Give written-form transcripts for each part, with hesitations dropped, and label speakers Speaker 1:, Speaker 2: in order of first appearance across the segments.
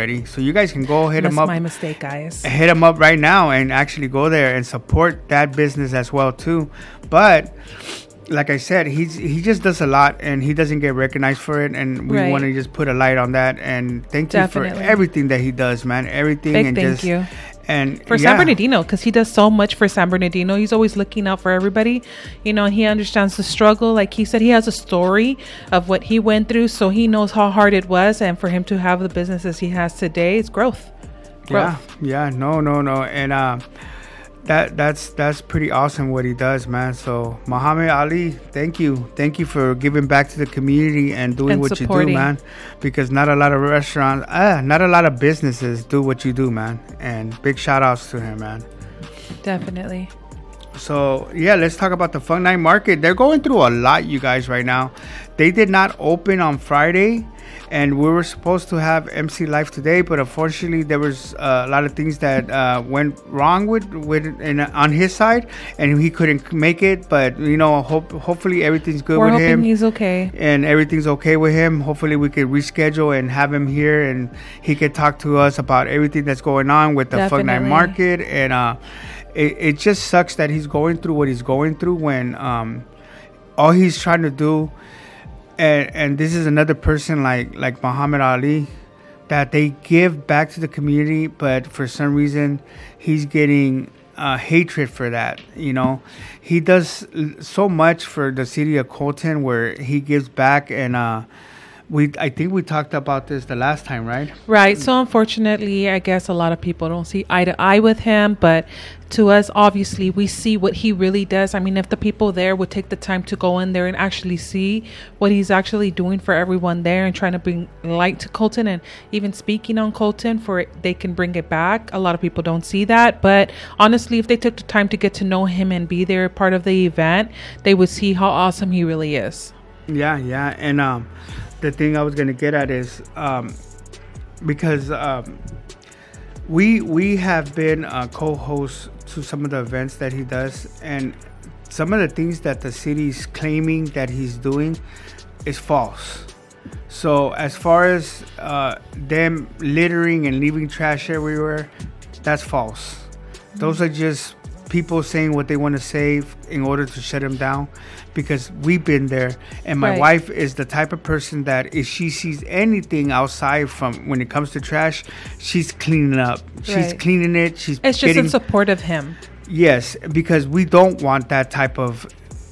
Speaker 1: already. So you guys can go hit him up.
Speaker 2: That's my mistake, guys.
Speaker 1: Hit him up right now and actually go there and support that business as well too. But like I said, he just does a lot and he doesn't get recognized for it, and we want to just put a light on that. And thank you for everything that he does, man. Everything.
Speaker 2: Big
Speaker 1: and
Speaker 2: thank
Speaker 1: just
Speaker 2: you.
Speaker 1: And
Speaker 2: for San Bernardino, because he does so much for San Bernardino. He's always looking out for everybody. You know, he understands the struggle. Like he said, he has a story of what he went through, so he knows how hard it was. And for him to have the businesses he has today, it's growth.
Speaker 1: Yeah. No. And that's pretty awesome what he does, man. So Muhammad Ali, thank you for giving back to the community and doing what supporting. You do, man, because not a lot of restaurants, not a lot of businesses do what you do, man. And big shout outs to him, man.
Speaker 2: Definitely.
Speaker 1: So yeah, let's talk about the Funk Night Market. They're going through a lot, you guys, right now. They did not open on Friday, and we were supposed to have MC Live today, but unfortunately there was a lot of things that went wrong with on his side, and he couldn't make it. But you know, hopefully everything's good with him.
Speaker 2: We're hoping he's okay,
Speaker 1: and everything's okay with him. Hopefully we could reschedule and have him here, and he could talk to us about everything that's going on with the Funk Night Market. And it just sucks that he's going through what he's going through when all he's trying to do. And this is another person like Muhammad Ali that they give back to the community, but for some reason he's getting hatred for that. You know, he does so much for the city of Colton where he gives back, and I think we talked about this the last time, right?
Speaker 2: Right. So unfortunately, I guess a lot of people don't see eye to eye with him, but to us, obviously, we see what he really does. I mean, if the people there would take the time to go in there and actually see what he's actually doing for everyone there and trying to bring light to Colton and even speaking on Colton for it, they can bring it back. A lot of people don't see that. But honestly, if they took the time to get to know him and be there part of the event, they would see how awesome he really is.
Speaker 1: Yeah. And the thing I was going to get at is because we have been co-hosts to some of the events that he does, and some of the things that the city's claiming that he's doing is false. So as far as them littering and leaving trash everywhere, that's false. Those are just people saying what they want to say in order to shut him down, because we've been there, and my wife is the type of person that if she sees anything outside from when it comes to trash, she's cleaning up. She's cleaning it.
Speaker 2: It's just in support of him.
Speaker 1: Yes, because we don't want that type of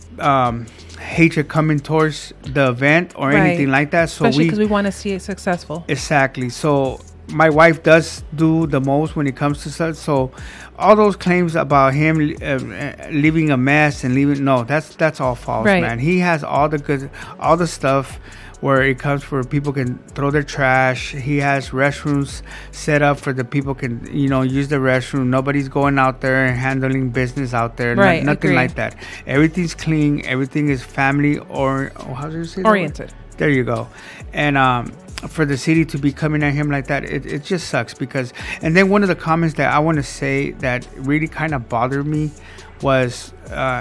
Speaker 1: hatred coming towards the event or anything like that. So
Speaker 2: especially because we want to see it successful.
Speaker 1: Exactly. So my wife does do the most when it comes to such. So all those claims about him leaving a mess and that's all false, man. He has all the stuff where it comes where people can throw their trash. He has restrooms set up for the people can, use the restroom. Nobody's going out there and handling business out there. Nothing like that. Everything's clean. Everything is family oriented. There you go. And for the city to be coming at him like that, it just sucks because. And then one of the comments that I want to say that really kind of bothered me was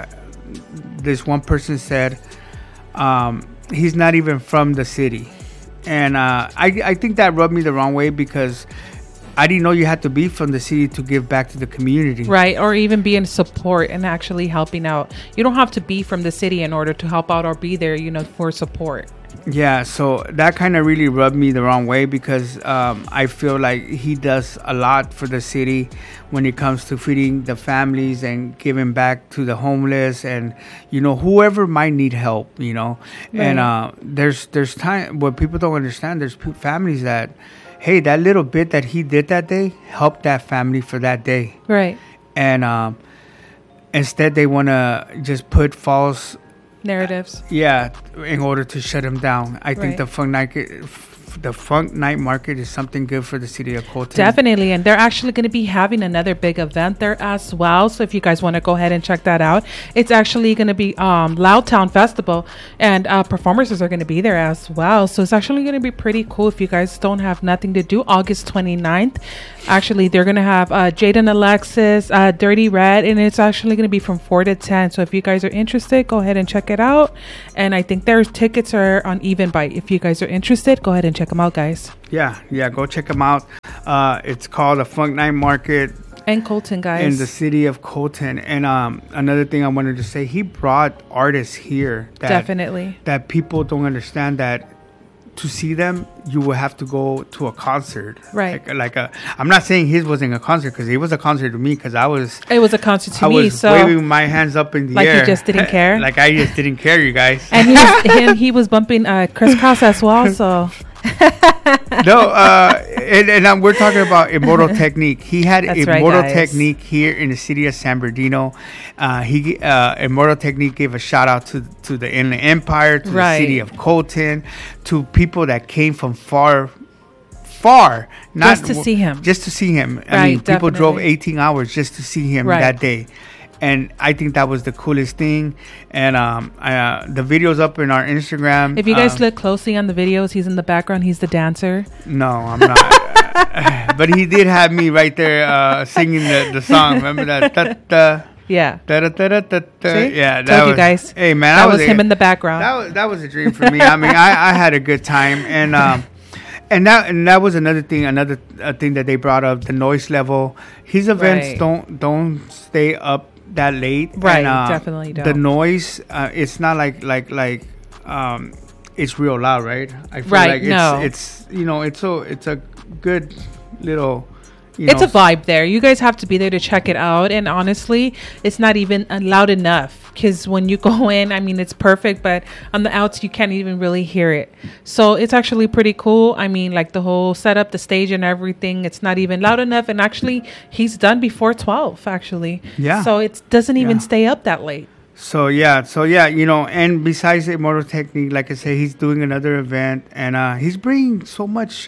Speaker 1: this one person said he's not even from the city, and I think that rubbed me the wrong way because I didn't know you had to be from the city to give back to the community. Right,
Speaker 2: or even be in support and actually helping out. You don't have to be from the city in order to help out or be there, for support.
Speaker 1: Yeah, so that kind of really rubbed me the wrong way because I feel like he does a lot for the city when it comes to feeding the families and giving back to the homeless and, whoever might need help, Right. And there's time, what people don't understand, there's families that, hey, that little bit that he did that day helped that family for that day.
Speaker 2: Right.
Speaker 1: And instead they want to just put false
Speaker 2: narratives.
Speaker 1: Yeah, in order to shut him down. I think the Funk Night Market is something good for the city of Colton.
Speaker 2: Definitely, and they're actually going to be having another big event there as well. So if you guys want to go ahead and check that out, it's actually going to be Loud Town Festival, and performers are going to be there as well. So it's actually going to be pretty cool if you guys don't have nothing to do. August 29th. Actually, they're going to have Jaden Alexis, Dirty Red, and it's actually going to be from 4 to 10. So if you guys are interested, go ahead and check it out. And I think their tickets are on Eventbrite. If you guys are interested, go ahead and check check them out, guys.
Speaker 1: Yeah, go check them out. It's called the Funk Night Market.
Speaker 2: And Colton, guys.
Speaker 1: In the city of Colton. And another thing I wanted to say, he brought artists here.
Speaker 2: Definitely.
Speaker 1: That people don't understand that to see them, you will have to go to a concert.
Speaker 2: Right.
Speaker 1: I'm not saying his wasn't a concert, because it was a concert to me, because
Speaker 2: it was a concert to me.
Speaker 1: I was waving my hands up in the air.
Speaker 2: Like you just didn't care?
Speaker 1: Like I just didn't care, you guys.
Speaker 2: And he was bumping Crisscross as well, so...
Speaker 1: No, and we're talking about Immortal Technique. He had
Speaker 2: That's
Speaker 1: Immortal
Speaker 2: right,
Speaker 1: Technique here in the city of San Bernardino. Immortal Technique gave a shout out to the Inland Empire, to the city of Colton, to people that came from far, not
Speaker 2: just to see him.
Speaker 1: Just to see him.
Speaker 2: Right,
Speaker 1: I mean, people
Speaker 2: definitely.
Speaker 1: drove 18 hours just to see him that day. And I think that was the coolest thing. And the video's up in our Instagram.
Speaker 2: If you guys look closely on the videos, he's in the background. He's the dancer.
Speaker 1: No, I'm not. But he did have me right there singing the song. Remember that?
Speaker 2: Yeah.
Speaker 1: Yeah.
Speaker 2: Told you guys.
Speaker 1: Hey, man.
Speaker 2: That was him in the background.
Speaker 1: That was a dream for me. I mean, I had a good time. And that was another thing that they brought up, the noise level. His events don't stay up that late,
Speaker 2: right? And, definitely don't.
Speaker 1: The noise, it's not like it's real loud, right? I feel like it's it's a good little.
Speaker 2: It's a vibe there. You guys have to be there to check it out. And honestly, it's not even loud enough, because when you go in, I mean, it's perfect, but on the outs, you can't even really hear it. So it's actually pretty cool. I mean, like the whole setup, the stage and everything, it's not even loud enough. And actually, he's done before 12, actually.
Speaker 1: Yeah.
Speaker 2: So it doesn't even stay up that late.
Speaker 1: So yeah, and besides Immortal Technique, like I say, he's doing another event, and he's bringing so much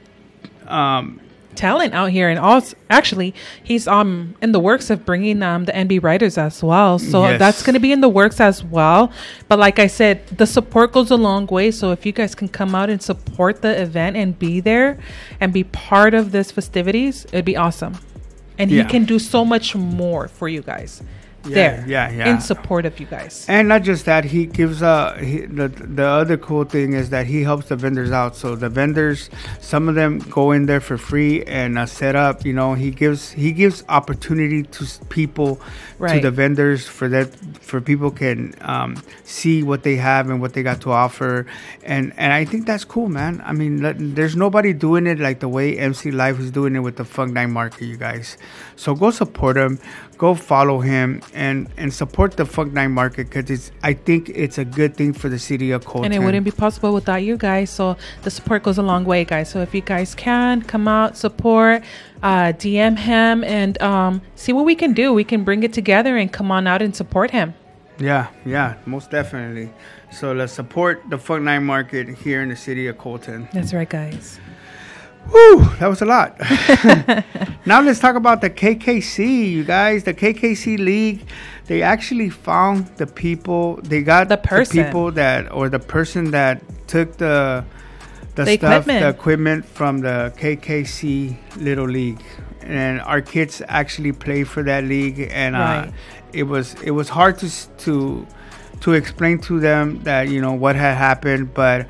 Speaker 2: talent out here, and also actually he's in the works of bringing the NB writers as well, so that's going to be in the works as well. But like I said, the support goes a long way, so if you guys can come out and support the event and be there and be part of this festivities, it'd be awesome. And he can do so much more for you guys in support of you guys.
Speaker 1: And not just that, he gives the other cool thing is that he helps the vendors out. So the vendors, some of them go in there for free and set up. He gives opportunity to people, to the vendors, for people can see what they have and what they got to offer. And I think that's cool, man. I mean, there's nobody doing it like the way MC Live is doing it with the Funk Night Market, you guys. So go support him. Go follow him and support the Funk Night Market, because I think it's a good thing for the city of Colton.
Speaker 2: And it wouldn't be possible without you guys. So the support goes a long way, guys. So if you guys can come out, support, DM him, and see what we can do. We can bring it together and come on out and support him.
Speaker 1: Yeah, most definitely. So let's support the Funk Night Market here in the city of Colton.
Speaker 2: That's right, guys.
Speaker 1: Whew, that was a lot. Now let's talk about the KKC, you guys. The KKC League, they actually found the people. They got the people the person that took the equipment from the KKC Little League, and our kids actually played for that league, and it was hard to explain to them that what had happened, but.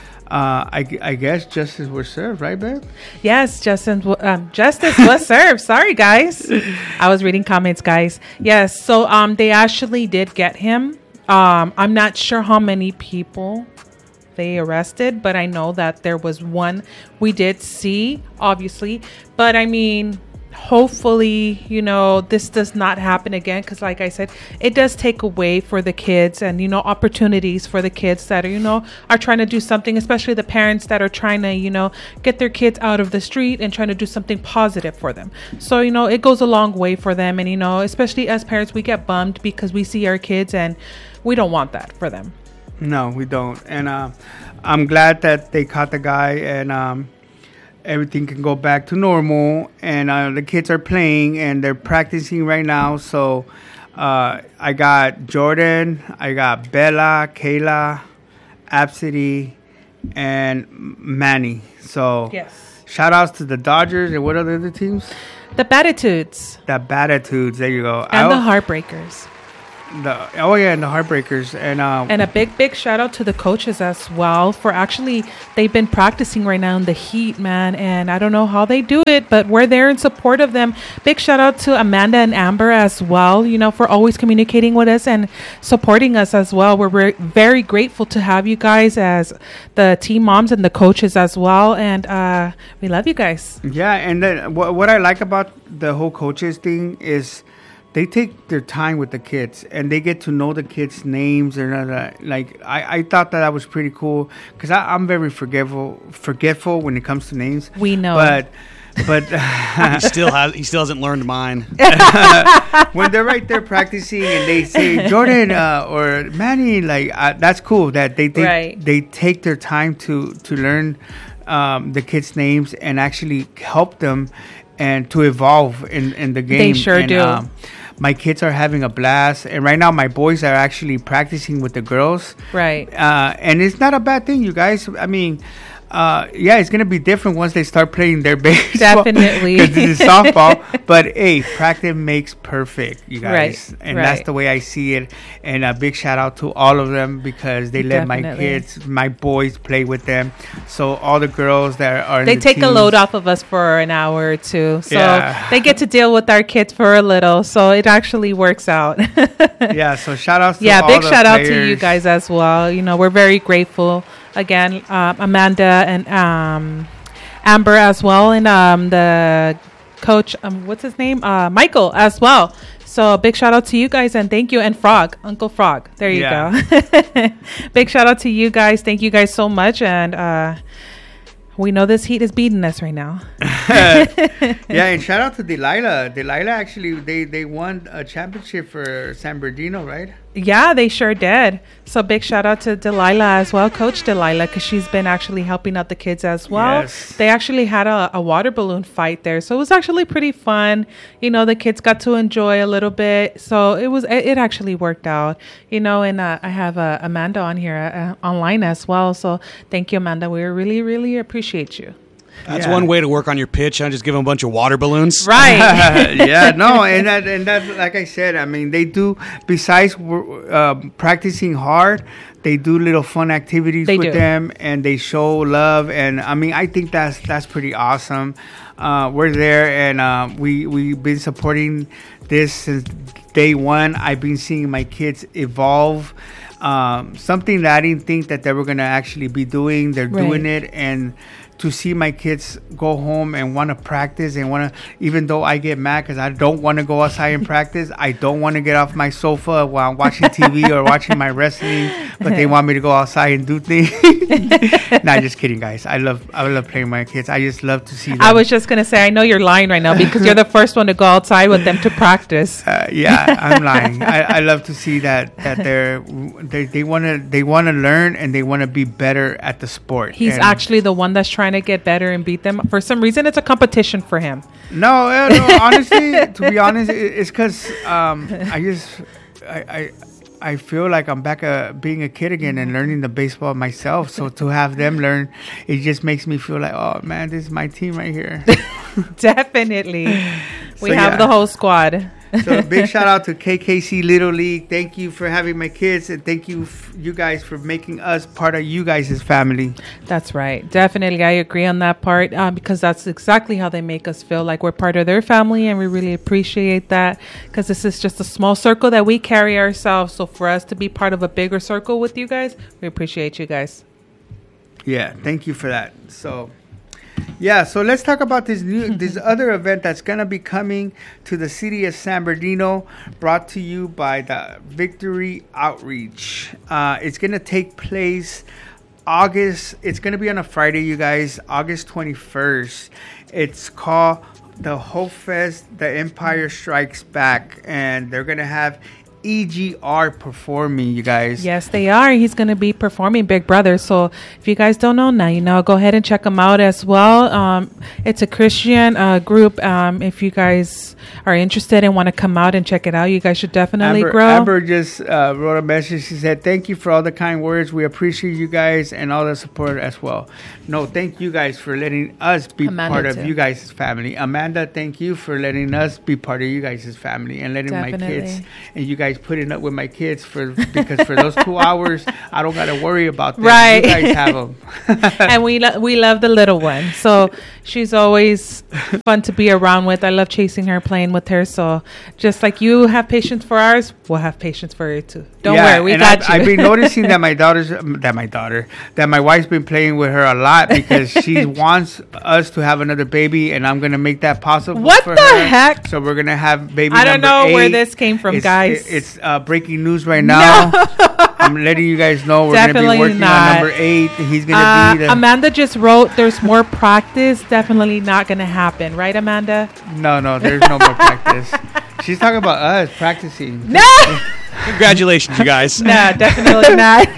Speaker 1: I guess justice was served, right, babe?
Speaker 2: Yes, justice was served. Sorry, guys. I was reading comments, guys. Yes, so they actually did get him. I'm not sure how many people they arrested, but I know that there was one we did see, obviously. But I mean, hopefully, this does not happen again, because like I said, it does take away for the kids and, opportunities for the kids that are trying to do something, especially the parents that are trying to, get their kids out of the street and trying to do something positive for them. So, it goes a long way for them. And, especially as parents, we get bummed because we see our kids and we don't want that for them.
Speaker 1: No, we don't. And I'm glad that they caught the guy, and everything can go back to normal, and the kids are playing and they're practicing right now. So I got Jordan, I got Bella, Kayla, Absidy, and Manny. So shout outs to the Dodgers, and what are the other teams?
Speaker 2: The Batitudes.
Speaker 1: The Batitudes, there you go.
Speaker 2: And the Heartbreakers.
Speaker 1: and the Heartbreakers.
Speaker 2: And a big shout out to the coaches as well for actually, they've been practicing right now in the heat, man. And I don't know how they do it, but we're there in support of them. Big shout out to Amanda and Amber as well, for always communicating with us and supporting us as well. We're very grateful to have you guys as the team moms and the coaches as well. And we love you guys.
Speaker 1: Yeah. And then what I like about the whole coaches thing is they take their time with the kids and they get to know the kids' names. And I thought that was pretty cool because I'm very forgetful when it comes to names.
Speaker 2: We know.
Speaker 1: But
Speaker 3: he still hasn't learned mine.
Speaker 1: When they're right there practicing and they say Jordan or Manny, that's cool that they take their time to learn the kids' names and actually help them and to evolve in the game.
Speaker 2: They sure do.
Speaker 1: My kids are having a blast, and right now my boys are actually practicing with the girls.
Speaker 2: Right.
Speaker 1: And it's not a bad thing, you guys. I mean, it's going to be different once they start playing their baseball.
Speaker 2: Definitely.
Speaker 1: Because this is softball. But, hey, practice makes perfect, you guys.
Speaker 2: Right.
Speaker 1: And that's the way I see it. And a big shout out to all of them because they let my kids, my boys, play with them. So all the girls that are in
Speaker 2: they
Speaker 1: the
Speaker 2: take
Speaker 1: teams,
Speaker 2: a load off of us for an hour or two. So they get to deal with our kids for a little. So it actually works out.
Speaker 1: So shout out to all
Speaker 2: big
Speaker 1: the
Speaker 2: shout out
Speaker 1: players.
Speaker 2: to you guys as well. We're very grateful. Again, Amanda and Amber as well, and the coach, what's his name? Michael as well. So a big shout out to you guys and thank you. And Frog, Uncle Frog. There you go. Big shout out to you guys. Thank you guys so much. And we know this heat is beating us right now.
Speaker 1: And shout out to Delilah. Delilah actually, they won a championship for San Bernardino, right?
Speaker 2: Yeah, they sure did. So big shout out to Delilah as well, Coach Delilah, because she's been actually helping out the kids as well.
Speaker 1: Yes.
Speaker 2: They actually had a water balloon fight there, so it was actually pretty fun. The kids got to enjoy a little bit, so it actually worked out. And I have Amanda on here online as well. So thank you, Amanda. We really, really appreciate you.
Speaker 3: That's one way to work on your pitch. Just give them a bunch of water balloons.
Speaker 2: Right.
Speaker 1: and that like I said, I mean, they do, besides practicing hard, they do little fun activities with them and they show love. And I mean, I think that's pretty awesome. We're there and we've been supporting this since day one. I've been seeing my kids evolve. Something that I didn't think that they were going to actually be doing. They're doing it. And to see my kids go home and want to practice and want to, even though I get mad because I don't want to go outside and practice, I don't want to get off my sofa while I'm watching TV or watching my wrestling, but they want me to go outside and do things. Nah, just kidding, guys. I love playing with my kids. I just love to see them.
Speaker 2: I was just going to say, I know you're lying right now because you're the first one to go outside with them to practice.
Speaker 1: I'm lying. I love to see that they want to learn and they want to be better at the sport.
Speaker 2: He's actually the one that's trying to get better and beat them. For some reason, it's a competition for him.
Speaker 1: No, honestly, to be honest, it's because I feel like I'm back being a kid again and learning the baseball myself. So to have them learn, it just makes me feel like, oh man, this is my team right here.
Speaker 2: Definitely. We have the whole squad.
Speaker 1: So big shout out to KKC Little League. Thank you for having my kids, and thank you you guys for making us part of you guys' family.
Speaker 2: That's right. Definitely, I agree on that part because that's exactly how they make us feel like we're part of their family, and we really appreciate that because this is just a small circle that we carry ourselves. So for us to be part of a bigger circle with you guys, we appreciate you guys.
Speaker 1: Yeah, thank you for that. So let's talk about this other event that's going to be coming to the city of San Bernardino, brought to you by the Victory Outreach. It's going to take place it's going to be on a Friday, you guys, August 21st. It's called the Hope Fest, The Empire Strikes Back, and they're going to have EGR performing, you guys.
Speaker 2: Yes, they are. He's going to be performing Big Brother. So if you guys don't know now, you know, go ahead and check him out as well. It's a Christian group. If you guys are interested and want to come out and check it out, you guys should definitely grow.
Speaker 1: Amber just wrote a message. She said, thank you for all the kind words. We appreciate you guys and all the support as well. No, thank you guys for letting us be part of you guys' family. Amanda, thank you for letting us be part of you guys' family and letting my kids and you guys guys putting up with my kids because for those 2 hours, I don't got to worry about them.
Speaker 2: Right.
Speaker 1: You guys have them.
Speaker 2: And we love the little one. So she's always fun to be around with. I love chasing her, playing with her. So just like you have patience for ours, we'll have patience for her too. Don't worry, we got you.
Speaker 1: I've been noticing that my wife's been playing with her a lot because she wants us to have another baby, and I'm gonna make that possible.
Speaker 2: What
Speaker 1: for
Speaker 2: the
Speaker 1: her.
Speaker 2: heck?
Speaker 1: So we're gonna have baby.
Speaker 2: I don't know
Speaker 1: 8.
Speaker 2: where this came from, guys.
Speaker 1: It's breaking news right now.
Speaker 2: No.
Speaker 1: I'm letting you guys know we're
Speaker 2: Definitely
Speaker 1: gonna be working
Speaker 2: not.
Speaker 1: on number 8. He's gonna be the
Speaker 2: Amanda just wrote, "There's more practice." Definitely not gonna happen, right, Amanda?
Speaker 1: No, there's no more practice. She's talking about us practicing.
Speaker 2: No.
Speaker 3: Congratulations, you guys.
Speaker 2: No, definitely not.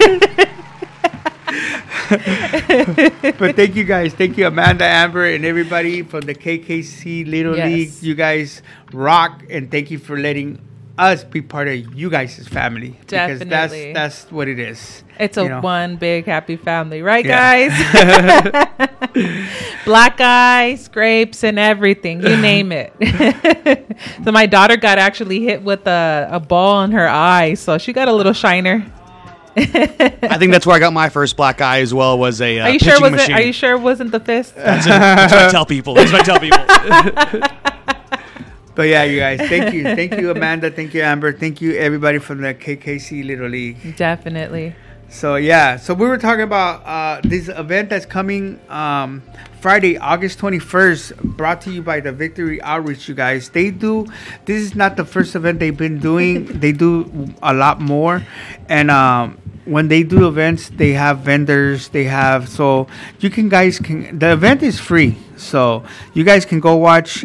Speaker 1: But thank you guys. Thank you, Amanda, Amber, and everybody from the KKC Little League. You guys rock, and thank you for letting us be part of you guys' family.
Speaker 2: Definitely.
Speaker 1: Because that's what it is.
Speaker 2: It's a one big happy family, right,
Speaker 1: Yeah.
Speaker 2: guys? Black eye, scrapes, and everything. You name it. So my daughter got actually hit with a ball in her eye, so she got a little shiner.
Speaker 3: I think that's where I got my first black eye as well. Was a
Speaker 2: Are you
Speaker 3: pitching
Speaker 2: sure?
Speaker 3: machine.
Speaker 2: Are you sure it wasn't the fist?
Speaker 3: That's what I tell people.
Speaker 1: But yeah, you guys, thank you. Thank you, Amanda. Thank you, Amber. Thank you, everybody from the KKC Little League.
Speaker 2: Definitely.
Speaker 1: So yeah, so we were talking about this event that's coming Friday, August 21st, brought to you by the Victory Outreach. You guys, this is not the first event they've been doing. They do a lot more, and when they do events, they have vendors. The event is free, so you guys can go watch.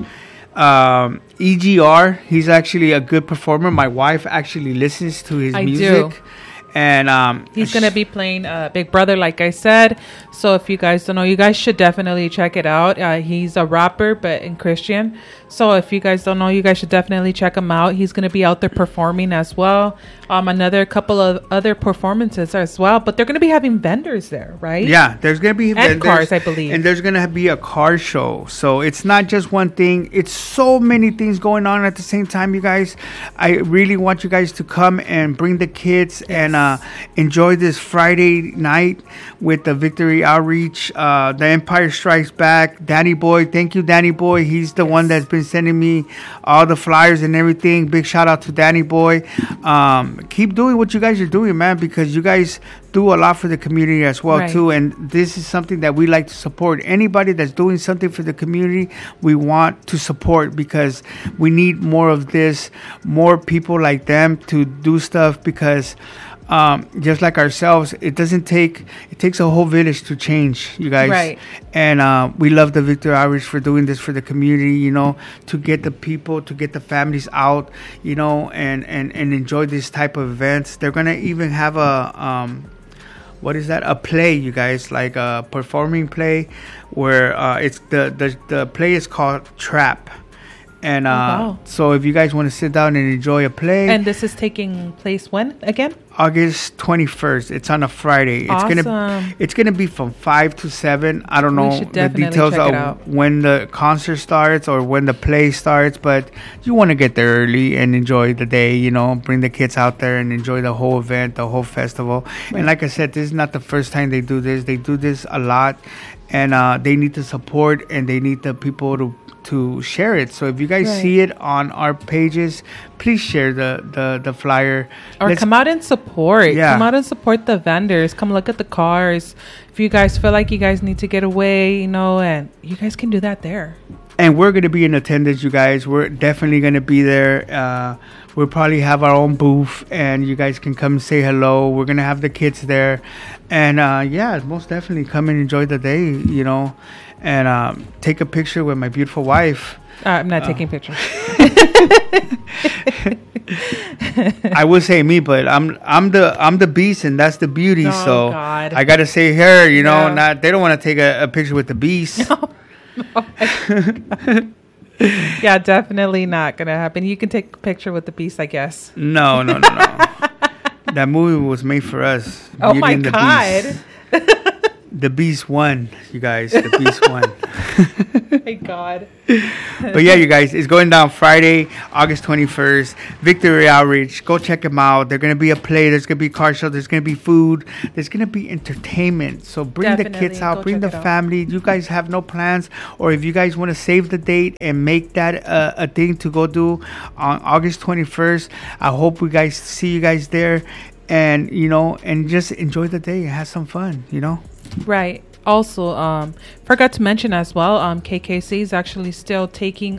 Speaker 1: EGR, he's actually a good performer. My wife actually listens to his music.
Speaker 2: Do.
Speaker 1: And
Speaker 2: he's going to be playing Big Brother, like I said. So if you guys don't know, you guys should definitely check it out. He's a rapper, but in Christian. So if you guys don't know, you guys should definitely check him out. He's going to be out there performing as well. Another couple of other performances as well. But they're going to be having vendors there, right?
Speaker 1: Yeah, there's going to be vendors.
Speaker 2: And cars, I believe.
Speaker 1: And there's going to be a car show. So it's not just one thing. It's so many things going on at the same time, you guys. I really want you guys to come and bring the kids and enjoy this Friday night with the Victory Outreach. The Empire Strikes Back. Danny Boy, thank you, Danny Boy. He's the one that's been sending me all the flyers and everything. Big shout out to Danny Boy. Keep doing what you guys are doing, man, because you guys do a lot for the community as well, too. And this is something that we like to support. Anybody that's doing something for the community, we want to support because we need more of this, more people like them to do stuff because just like ourselves, it takes a whole village to change, you guys.
Speaker 2: Right.
Speaker 1: And we love the Victory Outreach for doing this for the community, to get the people, to get the families out, and enjoy this type of events. They're going to even have a play, you guys, like a performing play where it's the play is called Trap. And so if you guys want to sit down and enjoy a play.
Speaker 2: And this is taking place when again?
Speaker 1: August 21st. It's on a Friday.
Speaker 2: Awesome.
Speaker 1: It's gonna be from 5 to 7. I don't know the details of when the concert starts or when the play starts, but you want to get there early and enjoy the day, bring the kids out there and enjoy the whole event, the whole festival. Right. And like I said, this is not the first time they do this. They do this a lot, and they need the support and they need the people to share it. So if you guys see it on our pages, please share the flyer.
Speaker 2: Or come out and support.
Speaker 1: Yeah.
Speaker 2: Come out and support the vendors. Come look at the cars. If you guys feel like you guys need to get away, and you guys can do that there.
Speaker 1: And we're going to be in attendance, you guys. We're definitely going to be there. We'll probably have our own booth, and you guys can come say hello. We're going to have the kids there. And, most definitely come and enjoy the day, and take a picture with my beautiful wife.
Speaker 2: I'm not taking pictures.
Speaker 1: I would say me, but I'm the beast, and that's the beauty. So
Speaker 2: God.
Speaker 1: I got to say her, not they don't want to take a picture with the beast.
Speaker 2: No. Yeah, definitely not gonna happen. You can take a picture with the beast, I guess.
Speaker 1: No. That movie was made for us.
Speaker 2: Oh my God.
Speaker 1: The Beast won, you guys. The Beast won.
Speaker 2: My God.
Speaker 1: But yeah, you guys, it's going down Friday, August 21st. Victory Outreach. Go check them out. There's going to be a play. There's going to be a car show. There's going to be food. There's going to be entertainment. So bring the kids out. Bring the family. You guys have no plans. Or if you guys want to save the date and make that a thing to go do on August 21st, I hope we guys see you guys there. And, you know, and just enjoy the day and have some fun, you know?
Speaker 2: Right. Also, forgot to mention as well, KKC is actually still taking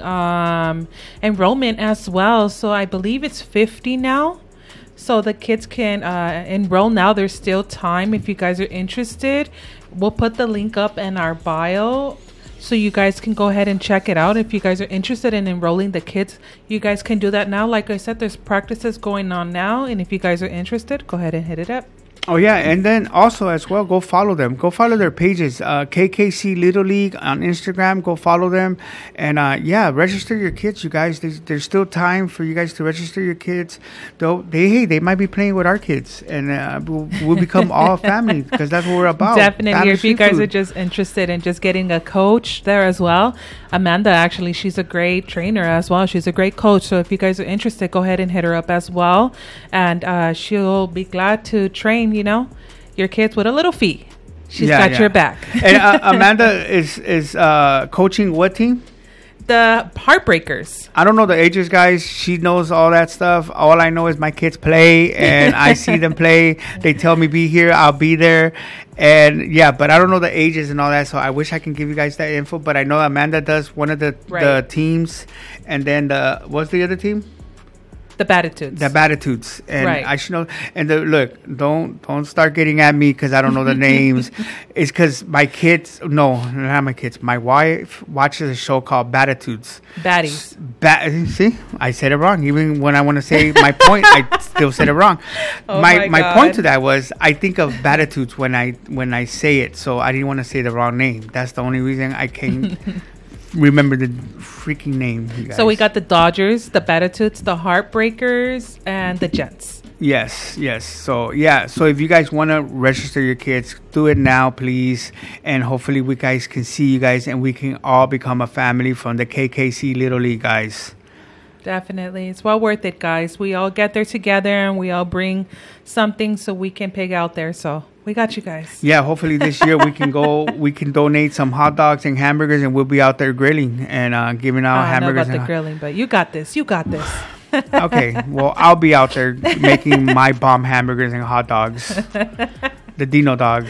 Speaker 2: enrollment as well. So I believe it's 50 now. So the kids can enroll now. There's still time if you guys are interested. We'll put the link up in our bio so you guys can go ahead and check it out. If you guys are interested in enrolling the kids, you guys can do that now. Like I said, there's practices going on now. And if you guys are interested, go ahead and hit it up.
Speaker 1: Oh, yeah. And then also as well, go follow them. Go follow their pages. KKC Little League on Instagram. Go follow them. And, yeah, register your kids, you guys. There's still time for you guys to register your kids. Though they might be playing with our kids. And we'll become all family because that's what we're about.
Speaker 2: Definitely.
Speaker 1: Family
Speaker 2: if you guys
Speaker 1: food.
Speaker 2: are just interested in just getting a coach there as well. Amanda, actually, she's a great trainer as well. She's a great coach. So if you guys are interested, go ahead and hit her up as well. And she'll be glad to train, you know, your kids with a little fee. She's got your back.
Speaker 1: And Amanda is coaching what team?
Speaker 2: The Heartbreakers.
Speaker 1: I don't know the ages, guys. She knows all that stuff. All I know is my kids play, and I see them play. They tell me be here, I'll be there. And yeah, but I don't know the ages and all that, so I wish I can give you guys that info. But I know Amanda does one of the teams, and then what's the other team?
Speaker 2: The Batitudes.
Speaker 1: The Batitudes. And
Speaker 2: right.
Speaker 1: I should know. And look, don't start getting at me because I don't know the names. It's because my kids, no, not my kids. My wife watches a show called Batitudes.
Speaker 2: Baddies.
Speaker 1: See, I said it wrong. Even when I want to say my point, I still said it wrong.
Speaker 2: Oh
Speaker 1: my point to that was I think of Batitudes when I say it. So I didn't want to say the wrong name. That's the only reason I can't remember the freaking name, you guys.
Speaker 2: So we got the Dodgers, the Batitudes, the Heartbreakers, and the Jets.
Speaker 1: Yes. So yeah, so if you guys want to register your kids, do it now, please. And hopefully we guys can see you guys and we can all become a family from the KKC Little League, guys.
Speaker 2: Definitely. It's well worth it, guys. We all get there together and we all bring something so we can pig out there. So we got you guys.
Speaker 1: Yeah, hopefully this year we can donate some hot dogs and hamburgers and we'll be out there grilling and giving out hamburgers.
Speaker 2: I don't know about the grilling, but you got this.
Speaker 1: Okay, well, I'll be out there making my bomb hamburgers and hot dogs. The Dino dogs.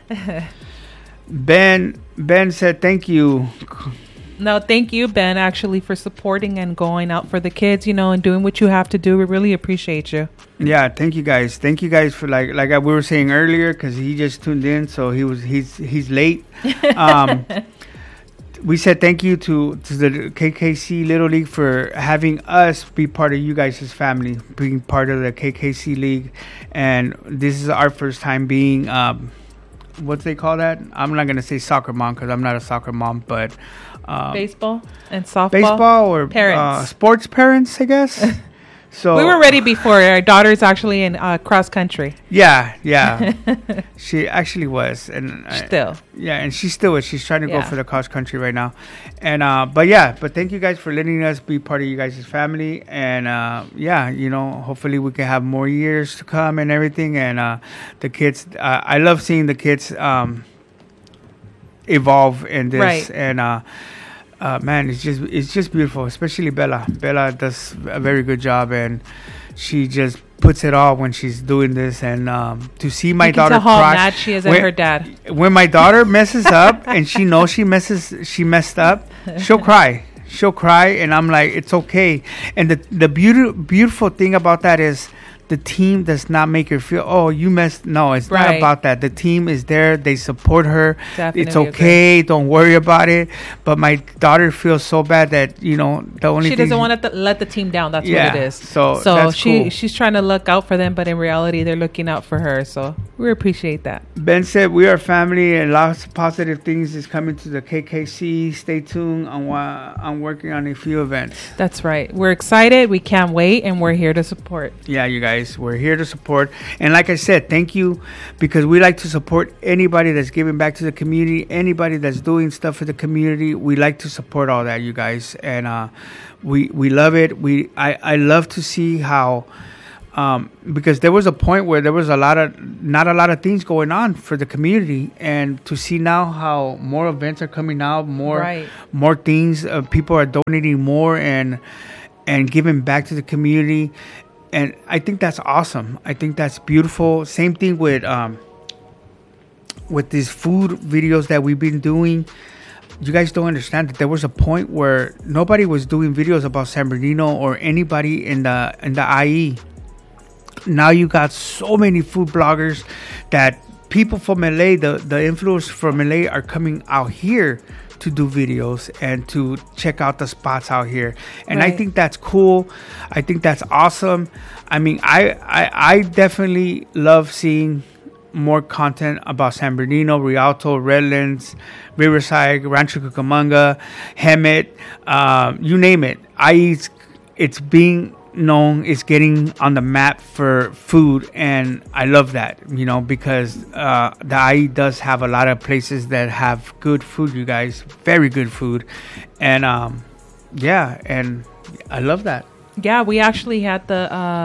Speaker 1: Ben said thank you.
Speaker 2: No, thank you, Ben, actually, for supporting and going out for the kids, you know, and doing what you have to do. We really appreciate you.
Speaker 1: Yeah, thank you guys. Thank you guys for like we were saying earlier, because he just tuned in, so he's late. We said thank you to the KKC Little League for having us be part of you guys' family, being part of the KKC League, and this is our first time being what they call that? I'm not gonna say soccer mom because I'm not a soccer mom, but
Speaker 2: baseball and softball,
Speaker 1: or
Speaker 2: parents.
Speaker 1: Sports parents, I guess. So
Speaker 2: we were ready before. Our daughter's actually in cross country.
Speaker 1: Yeah. She actually was, and
Speaker 2: still.
Speaker 1: And she still is. She's trying to go for the cross country right now, and but thank you guys for letting us be part of you guys' family, and hopefully we can have more years to come and everything, and the kids. I love seeing the kids evolve in this,
Speaker 2: right.
Speaker 1: And. Man, it's just beautiful, especially Bella. Bella does a very good job, and she just puts it all when she's doing this. And to see my daughter cry,
Speaker 2: how mad she is at her dad.
Speaker 1: When my daughter messes up and she knows she messed up, she'll cry. And I'm like, it's okay. And the beautiful thing about that is, the team does not make her feel, oh, you messed. No, it's not about that. The team is there. They support her.
Speaker 2: Definitely
Speaker 1: it's okay. Don't worry about it. But my daughter feels so bad that, the only
Speaker 2: she doesn't want to let the team down. That's what it is.
Speaker 1: So that's cool.
Speaker 2: She's trying to look out for them, but in reality, they're looking out for her. So we appreciate that.
Speaker 1: Ben said, we are family and lots of positive things is coming to the KKC. Stay tuned. I'm working on a few events.
Speaker 2: That's right. We're excited. We can't wait. And we're here to support.
Speaker 1: Yeah, you guys. guys. We're here to support. And like I said, thank you, because we like to support anybody that's giving back to the community, anybody that's doing stuff for the community. We like to support all that, you guys. And we love it. I love to see how... because there was a point where there was not a lot of things going on for the community, and to see now how more events are coming out, more things, people are donating more and giving back to the community, and I think that's awesome. I think that's beautiful. Same thing with these food videos that we've been doing. You guys don't understand that there was a point where nobody was doing videos about San Bernardino or anybody in the IE. Now you got so many food bloggers that people from LA, the influencers from LA are coming out here to do videos and to check out the spots out here. And I think that's cool. I think that's awesome. I mean, I definitely love seeing more content about San Bernardino, Rialto, Redlands, Riverside, Rancho Cucamonga, Hemet, you name it. It's being known, is getting on the map for food, and I love that, because the IE does have a lot of places that have good food, you guys, very good food, and and I love that.
Speaker 2: Yeah, we actually had the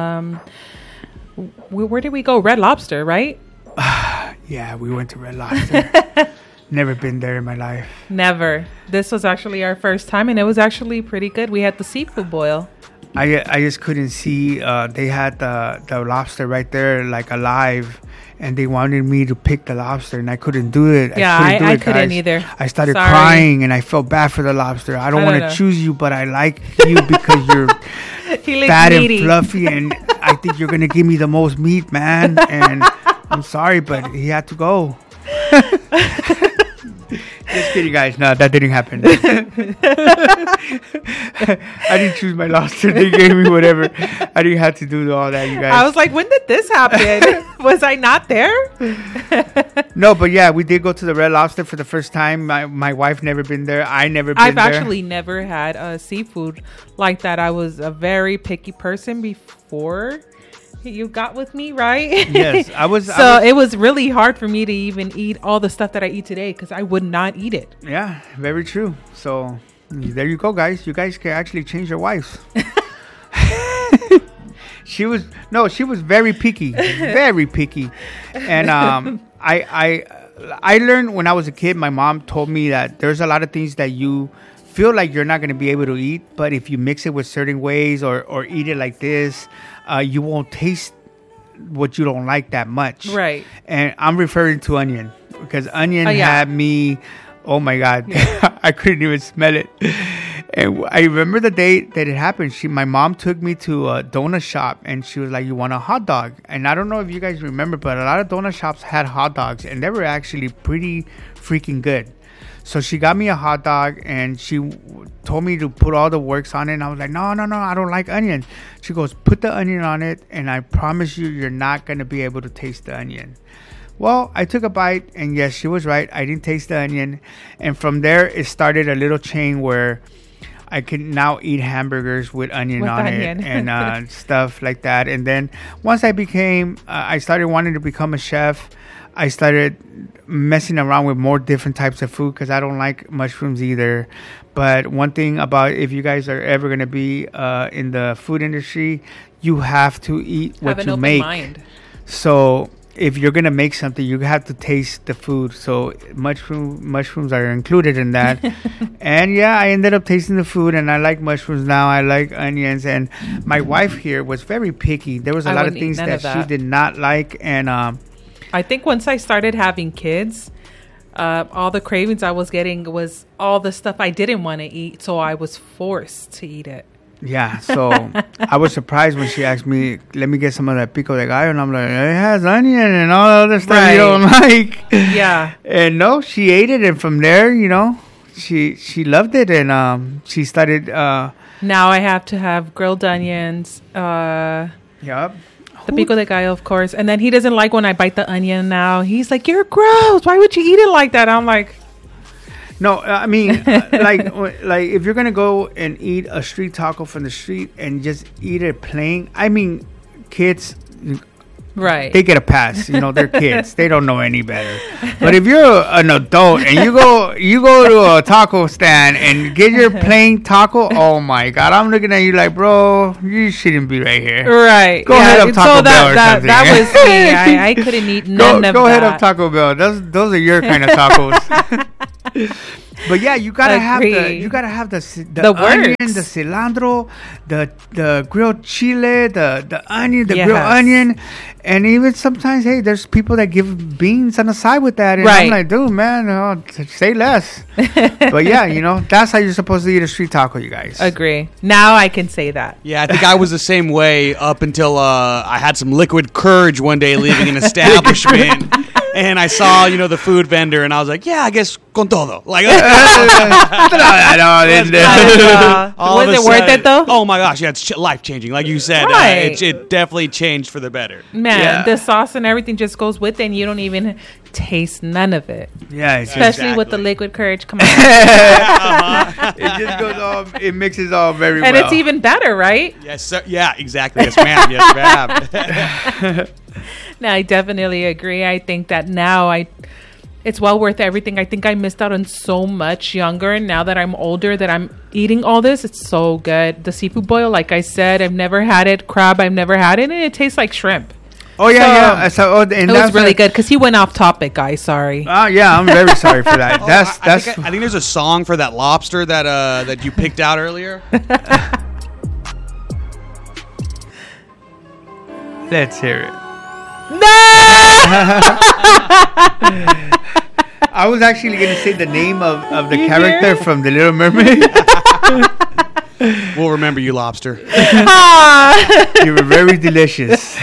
Speaker 2: where did we go? Red Lobster, right?
Speaker 1: Yeah, we went to Red Lobster. Never been there in my life.
Speaker 2: Never. This was actually our first time, and it was actually pretty good. We had the seafood boil.
Speaker 1: I just couldn't see. They had the lobster right there, like alive, and they wanted me to pick the lobster, and I couldn't do it.
Speaker 2: Yeah, I couldn't either.
Speaker 1: I started crying, and I felt bad for the lobster. I don't want to choose you, but I like you because you're fat and fluffy, and I think you're gonna give me the most meat, man. And I'm sorry, but he had to go. Just kidding, guys. No, that didn't happen. I didn't choose my lobster. They gave me whatever. I didn't have to do all that, you guys.
Speaker 2: I was like, when did this happen? Was I not there?
Speaker 1: No, but yeah, we did go to the Red Lobster for the first time. My wife never been there. I've
Speaker 2: actually never had seafood like that. I was a very picky person before you got with me, right?
Speaker 1: Yes, I was.
Speaker 2: It was really hard for me to even eat all the stuff that I eat today because I would not eat it.
Speaker 1: Yeah, very true. So there you go, guys. You guys can actually change your wives. She was very picky, very picky, and I learned when I was a kid. My mom told me that there's a lot of things that you feel like you're not going to be able to eat, but if you mix it with certain ways or eat it like this, you won't taste what you don't like that much.
Speaker 2: Right.
Speaker 1: And I'm referring to onion, because onion had me, oh my God, I couldn't even smell it. And I remember the day that it happened. My mom took me to a donut shop, and she was like, you want a hot dog? And I don't know if you guys remember, but a lot of donut shops had hot dogs, and they were actually pretty freaking good. So she got me a hot dog, and she told me to put all the works on it. And I was like, no, I don't like onion. She goes, put the onion on it, and I promise you're not going to be able to taste the onion. Well, I took a bite, and yes, she was right. I didn't taste the onion. And from there, it started a little chain where I can now eat hamburgers with onion on it and stuff like that. And then once I started wanting to become a chef, I started messing around with more different types of food, because I don't like mushrooms either. But one thing about, if you guys are ever going to be in the food industry, you have to eat what you make. Mind. So if you're going to make something, you have to taste the food. So mushrooms are included in that. And yeah, I ended up tasting the food, and I like mushrooms now. I like onions. And my wife here was very picky. There was a lot of things that she did not like. And
Speaker 2: I think once I started having kids, all the cravings I was getting was all the stuff I didn't want to eat. So I was forced to eat it.
Speaker 1: Yeah, so I was surprised when she asked me, let me get some of that pico de gallo. And I'm like, it has onion and all the other stuff you don't like.
Speaker 2: Yeah.
Speaker 1: And no, she ate it. And from there, she loved it. And she started.
Speaker 2: Now I have to have grilled onions.
Speaker 1: Yep.
Speaker 2: The pico de gallo, of course. And then he doesn't like when I bite the onion now. He's like, you're gross. Why would you eat it like that? I'm like...
Speaker 1: No, I mean, like if you're going to go and eat a street taco from the street and just eat it plain, I mean, kids,
Speaker 2: Right.
Speaker 1: They get a pass. You know, they're kids. They don't know any better. But if you're an adult and you go to a taco stand and get your plain taco, oh my God, I'm looking at you like, bro, you shouldn't be right here.
Speaker 2: Right.
Speaker 1: Go ahead up Taco Bell or something.
Speaker 2: That was me. I couldn't eat none of that.
Speaker 1: Go ahead up Taco Bell. Those are your kind of tacos. But yeah, you gotta have the onion, the cilantro, the grilled chile, the onion, the grilled onion, and even sometimes, hey, there's people that give beans on the side with that, and I'm like, dude, man, say less. But yeah, you know, that's how you're supposed to eat a street taco, you guys.
Speaker 2: Agree. Now I can say that.
Speaker 3: Yeah, I think I was the same way up until I had some liquid courage one day leaving an establishment. And I saw, you know, the food vendor, and I was like, yeah, I guess con todo. Like,
Speaker 2: was it worth it, though?
Speaker 3: Oh, my gosh. Yeah, it's life-changing. Like you said,
Speaker 2: right.
Speaker 3: It definitely changed for the better.
Speaker 2: Man, the sauce and everything just goes with it, and you don't even taste none of it.
Speaker 1: Yeah,
Speaker 2: especially with the liquid courage. Come on.
Speaker 1: It just goes all, it mixes all very well.
Speaker 2: And it's even better, right?
Speaker 3: Yes, sir. Yeah, exactly. Yes, ma'am. Yes, ma'am.
Speaker 2: No, I definitely agree. I think that now it's well worth everything. I think I missed out on so much younger, and now that I'm older, that I'm eating all this, it's so good. The seafood boil, like I said, I've never had it. Crab, I've never had it, and it tastes like shrimp.
Speaker 1: Oh yeah, So, and
Speaker 2: it was really good because he went off topic, guys. Sorry.
Speaker 1: Oh yeah, I'm very sorry for that.
Speaker 3: I think there's a song for that lobster that you picked out earlier.
Speaker 1: Let's hear it.
Speaker 2: No!
Speaker 1: I was actually going to say the name of the character from The Little Mermaid.
Speaker 3: We'll remember you, lobster.
Speaker 1: You were very delicious.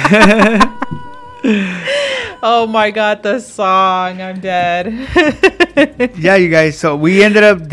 Speaker 2: Oh my God, the song! I'm dead.
Speaker 1: Yeah, you guys. So we ended up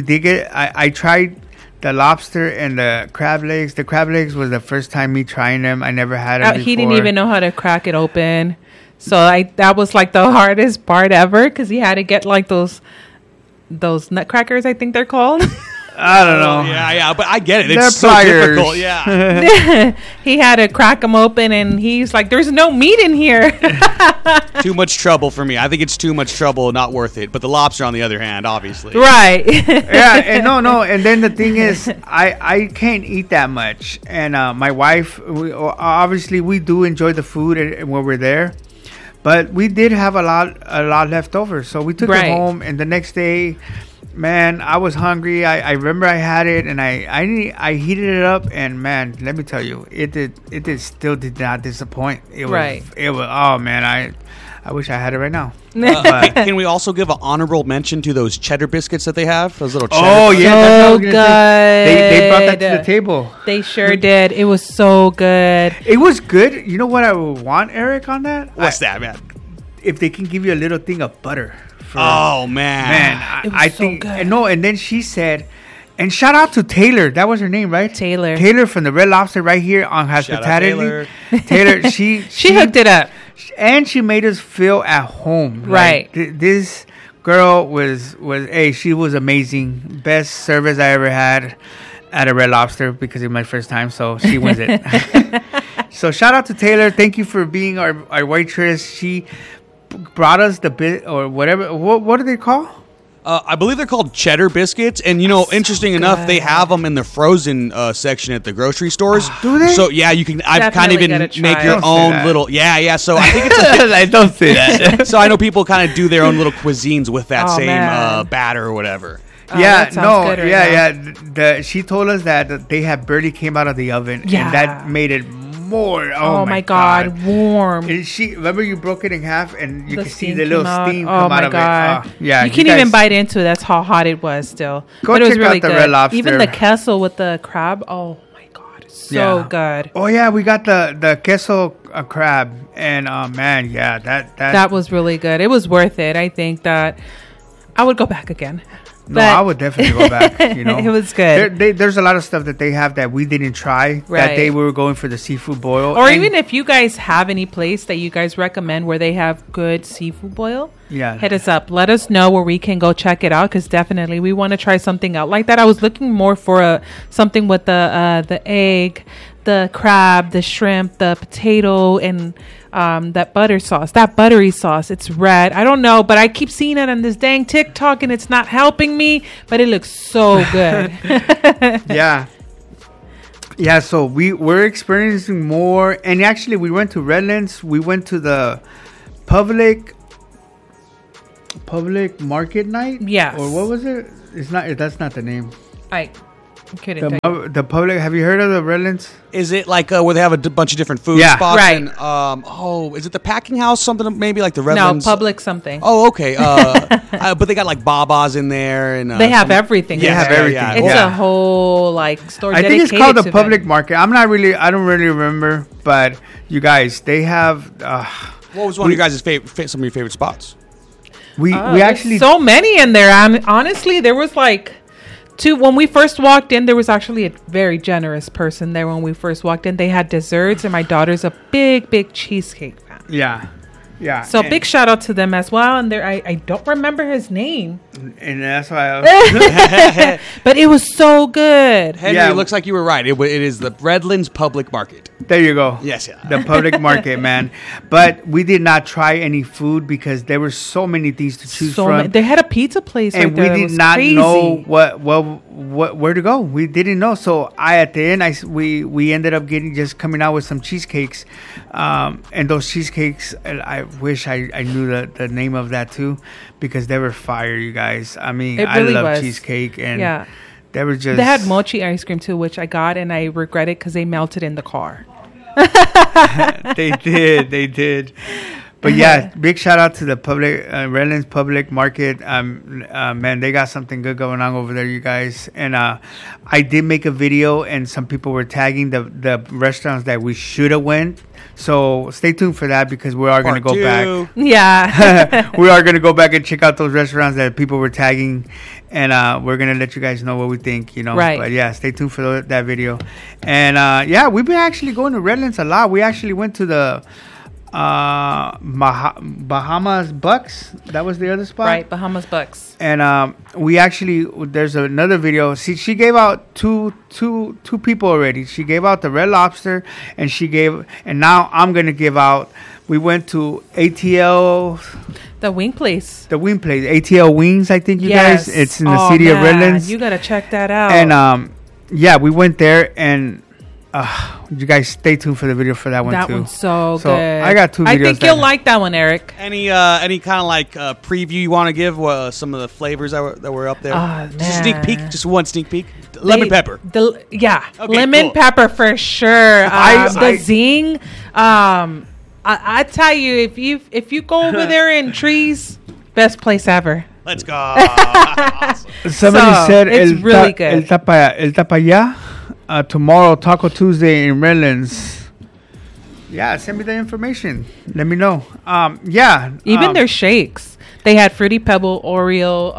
Speaker 1: I tried the lobster and the crab legs. The crab legs was the first time me trying them. I never had them before.
Speaker 2: He didn't even know how to crack it open. So that was like the hardest part ever because he had to get like those nutcrackers, I think they're called.
Speaker 1: I don't know.
Speaker 3: Yeah, but I get it.
Speaker 1: They're
Speaker 3: it's so
Speaker 1: pliers.
Speaker 3: difficult. Yeah.
Speaker 2: He had to crack them open, and he's like, "There's no meat in here."
Speaker 3: Too much trouble for me. I think it's too much trouble, not worth it. But the lobster, on the other hand, obviously.
Speaker 2: Right.
Speaker 1: Yeah, and no. And then the thing is, I can't eat that much. And my wife, obviously, we do enjoy the food when we're there. But we did have a lot left over. So we took it home, and the next day, man, I was hungry. I remember I had it, and I heated it up, and man, let me tell you, it still did not disappoint. It was oh man, I wish I had it right now.
Speaker 3: Can we also give an honorable mention to those cheddar biscuits that they have? Those little cheddar.
Speaker 1: Oh yeah,
Speaker 2: so good.
Speaker 1: They brought that to the table.
Speaker 2: They sure did. It was so good.
Speaker 1: It was good. You know what I would want, Eric, on that?
Speaker 3: What's that, man?
Speaker 1: If they can give you a little thing of butter.
Speaker 3: Oh man,
Speaker 2: it was so good.
Speaker 1: And then she said, and shout out to Taylor. That was her name, right? Taylor from the Red Lobster right here on Hospitality. Taylor, she
Speaker 2: hooked it up,
Speaker 1: and she made us feel at home.
Speaker 2: Right.
Speaker 1: Like, this girl was she was amazing. Best service I ever had at a Red Lobster because it was my first time. So she wins it. So shout out to Taylor. Thank you for being our waitress. She brought us the bit or whatever. What do they call?
Speaker 3: I believe they're called cheddar biscuits, and interesting enough, they have them in the frozen section at the grocery stores.
Speaker 1: Do they?
Speaker 3: So yeah, you can. I've kind of even make your own little. Yeah. So I think it's.
Speaker 1: I don't say that.
Speaker 3: So I know people kind of do their own little cuisines with that batter or whatever.
Speaker 1: She told us that they had barely came out of the oven, and that made it more. Oh my God,
Speaker 2: warm.
Speaker 1: And remember you broke it in half, and you could see the little steam come out of it.
Speaker 2: You can't even bite into it. That's how hot it was. Still,
Speaker 1: but it was really good. Red Lobster.
Speaker 2: Even the queso with the crab. Oh my God, so good.
Speaker 1: Oh yeah, we got the queso crab, and man, that
Speaker 2: was really good. It was worth it. I think that I would go back again.
Speaker 1: No, I would definitely go back. You know,
Speaker 2: it was good.
Speaker 1: There's a lot of stuff that they have that we didn't try.
Speaker 2: Right.
Speaker 1: That day we were going for the seafood boil.
Speaker 2: Or even if you guys have any place that you guys recommend where they have good seafood boil, hit us up. Let us know where we can go check it out, because definitely we want to try something out like that. I was looking more for something with the egg, the crab, the shrimp, the potato, and that butter sauce, that buttery sauce. It's red. I don't know, but I keep seeing it on this dang TikTok and it's not helping me, but it looks so good.
Speaker 1: Yeah, so we're experiencing more. And actually we went to Redlands. We went to the public market night.
Speaker 2: Yes.
Speaker 1: Or what was it? That's not the name.
Speaker 2: The
Speaker 1: public. Have you heard of the Redlands?
Speaker 3: Is it like where they have a bunch of different food spots?
Speaker 2: Right.
Speaker 3: And, is it the Packing House? Something maybe like the Redlands?
Speaker 2: No, Public something.
Speaker 3: Oh, okay. But they got like Babas in there, and
Speaker 2: they have everything.
Speaker 1: They have everything.
Speaker 2: Yeah. It's a whole store.
Speaker 1: I think it's called the public market. I don't really remember, but you guys, they have.
Speaker 3: What was one of you guys' some of your favorite spots?
Speaker 1: We actually
Speaker 2: so many in there. Honestly, there was like. When we first walked in, there was actually a very generous person there when we first walked in. They had desserts, and my daughter's a big cheesecake fan.
Speaker 1: Yeah.
Speaker 2: So big shout out to them as well. And I don't remember his name.
Speaker 1: And that's why
Speaker 2: but it was so good.
Speaker 3: Henry, it looks like you were right. It is the Redlands Public Market.
Speaker 1: There you go.
Speaker 3: Yes, yeah.
Speaker 1: The public market, man. But we did not try any food because there were so many things to choose from.
Speaker 2: They had a pizza place
Speaker 1: and
Speaker 2: right there.
Speaker 1: We did not know where to go. We didn't know. So at the end, we ended up coming out with some cheesecakes. And those cheesecakes, I wish I knew the name of that too, because they were fire, you guys. I mean, really I love cheesecake, and they were just.
Speaker 2: They had mochi ice cream too, which I got, and I regret it because they melted in the car.
Speaker 1: They did. But yeah, big shout out to the Redlands Public Market. Man, they got something good going on over there, you guys. And I did make a video, and some people were tagging the restaurants that we should have went. So stay tuned for that, because we are going to go back.
Speaker 2: Yeah,
Speaker 1: we are going to go back and check out those restaurants that people were tagging, and we're going to let you guys know what we think. You know,
Speaker 2: right?
Speaker 1: But yeah, stay tuned for that video. And we've been actually going to Redlands a lot. We actually went to the. Bahamas Bucks. That was the other spot,
Speaker 2: right? Bahamas Bucks.
Speaker 1: And we actually, there's another video. See, she gave out two people already. She gave out the Red Lobster, and now I'm gonna give out. We went to ATL,
Speaker 2: the wing place.
Speaker 1: ATL Wings. I think you guys. It's in the city of Redlands.
Speaker 2: You gotta check that out.
Speaker 1: And we went there, and you guys stay tuned for the video for that one too.
Speaker 2: That one's so good.
Speaker 1: I got 2 videos.
Speaker 2: I think you'll like that one, Eric.
Speaker 3: Any kind of like preview you want to give? Some of the flavors that were up there. Just a sneak peek. Just one sneak peek. Lemon pepper.
Speaker 2: Lemon pepper for sure. The zing. I tell you, if you go over there in Trees, best place ever.
Speaker 3: Let's go. Awesome.
Speaker 1: Somebody said
Speaker 2: it's really good.
Speaker 1: El Tapaya. Tomorrow, Taco Tuesday in Redlands. Yeah, send me the information. Let me know.
Speaker 2: Even their shakes. They had Fruity Pebble, Oreo,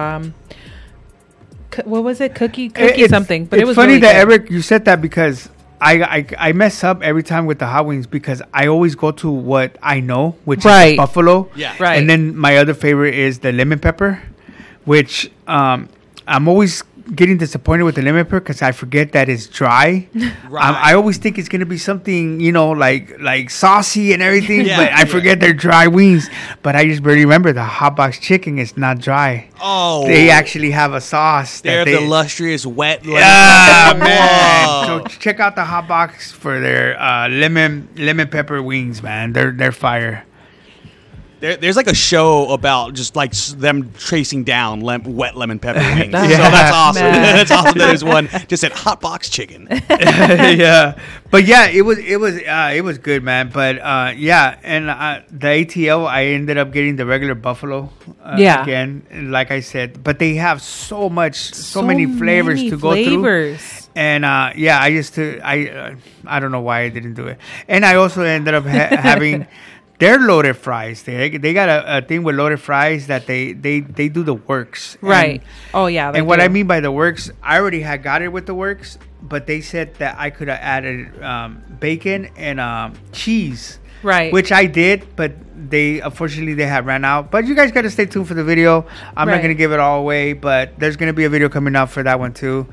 Speaker 2: what was it? Cookie something. But it was
Speaker 1: funny
Speaker 2: really
Speaker 1: that
Speaker 2: good.
Speaker 1: Eric, you said that, because I mess up every time with the hot wings, because I always go to what I know, which is buffalo.
Speaker 3: Yeah.
Speaker 2: Right.
Speaker 1: And then my other favorite is the lemon pepper, which I'm always getting disappointed with the lemon pepper because I forget that it's dry. Right. I always think it's gonna be something, like saucy and everything, but I forget they're dry wings. But I just barely remember the hot box chicken is not dry.
Speaker 3: Oh,
Speaker 1: they actually have a sauce.
Speaker 3: They're the illustrious wet.
Speaker 1: Man. So check out the hot box for their lemon pepper wings, man. They're fire.
Speaker 3: There's like a show about just like them chasing down wet lemon pepper wings. So that's awesome. That's awesome. There's one just said hot box chicken.
Speaker 1: Yeah, but it was good, man. But and the ATL, I ended up getting the regular buffalo again, like I said. But they have so many flavors to go through. And I don't know why I didn't do it. And I also ended up having They're loaded fries. They got a thing with loaded fries that they do the works.
Speaker 2: Right. And
Speaker 1: what I mean by the works, I already had got it with the works, but they said that I could have added bacon and cheese.
Speaker 2: Right.
Speaker 1: Which I did, but unfortunately they had ran out. But you guys got to stay tuned for the video. I'm not going to give it all away, but there's going to be a video coming out for that one too.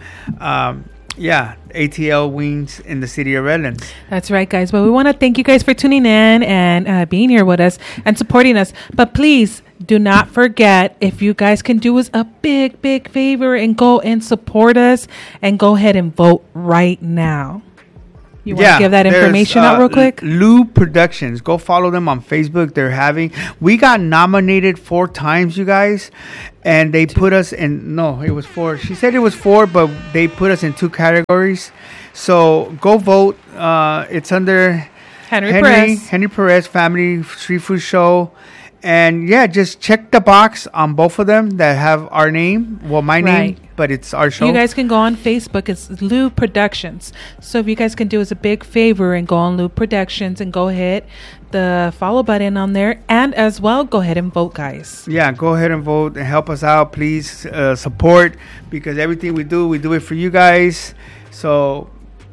Speaker 1: ATL Wings in the city of Redlands.
Speaker 2: That's right, guys. Well, we want to thank you guys for tuning in and being here with us and supporting us. But please do not forget, if you guys can do us a big, big favor and go and support us and go ahead and vote right now. You want to give that information out real quick?
Speaker 1: Lou Productions. Go follow them on Facebook. We got nominated 4 times, you guys. And they put us in, no, it was 4. She said it was 4, but they put us in 2 categories. So go vote. It's under Henry Perez Family Street Food Show. And just check the box on both of them that have our name. Well, my name, but it's our show.
Speaker 2: You guys can go on Facebook. It's Lou Productions. So if you guys can do us a big favor and go on Lou Productions and go hit the follow button on there. And as well, go ahead and vote, guys.
Speaker 1: Yeah, go ahead and vote and help us out. Please support, because everything we do it for you guys. So,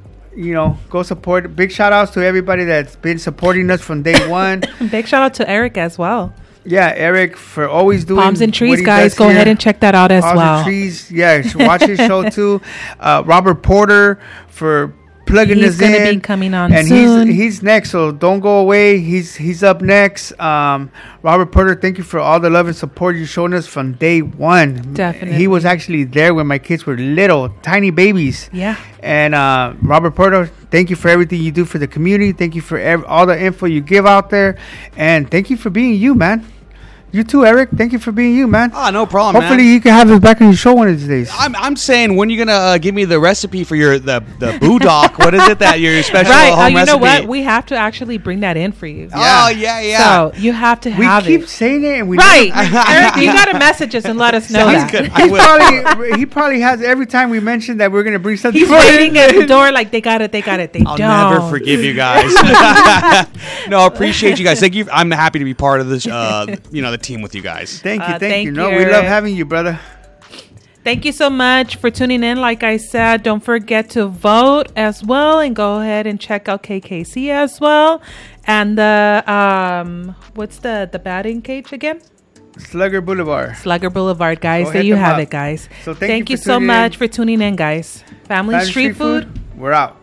Speaker 1: go support. Big shout outs to everybody that's been supporting us from day one.
Speaker 2: Big shout out to Eric as well.
Speaker 1: Yeah, Eric, for always doing
Speaker 2: Palms and Trees, guys. Go ahead and check that out as well.
Speaker 1: Palms and Trees, watch his show too. Robert Porter for plugging us in. He's going to
Speaker 2: be coming on
Speaker 1: and
Speaker 2: soon.
Speaker 1: He's next, so don't go away. He's up next. Robert Porter, thank you for all the love and support you've shown us from day one.
Speaker 2: Definitely.
Speaker 1: He was actually there when my kids were little, tiny babies.
Speaker 2: Yeah.
Speaker 1: And Robert Porter, thank you for everything you do for the community. Thank you for all the info you give out there. And thank you for being you, man. You too, Eric. Thank you for being you, man.
Speaker 3: No problem,
Speaker 1: Hopefully
Speaker 3: man.
Speaker 1: you can have us back on your show one of these days.
Speaker 3: I'm saying, when you gonna give me the recipe for the Boodock? What is it that your special home recipe?
Speaker 2: You know what? We have to actually bring that in for you.
Speaker 3: Yeah. Oh yeah.
Speaker 2: So you have to have it.
Speaker 1: We keep saying it, and we
Speaker 2: Eric, you gotta message us and let us know that.
Speaker 3: Good.
Speaker 1: He probably has every time we mention that we're gonna bring something.
Speaker 2: He's waiting at the door like they got it. They
Speaker 3: I'll never forgive you guys. No, appreciate you guys. Thank you. I'm happy to be part of this. The team with you guys.
Speaker 1: Thank you. No, we love having you, brother.
Speaker 2: Thank you so much for tuning in. Like I said, don't forget to vote as well, and go ahead and check out KKC as well. And the what's the batting cage again?
Speaker 1: Slugger Boulevard,
Speaker 2: guys. There you have it, guys.
Speaker 1: So
Speaker 2: thank you so much for tuning in, guys. Family Street Food.
Speaker 1: We're out.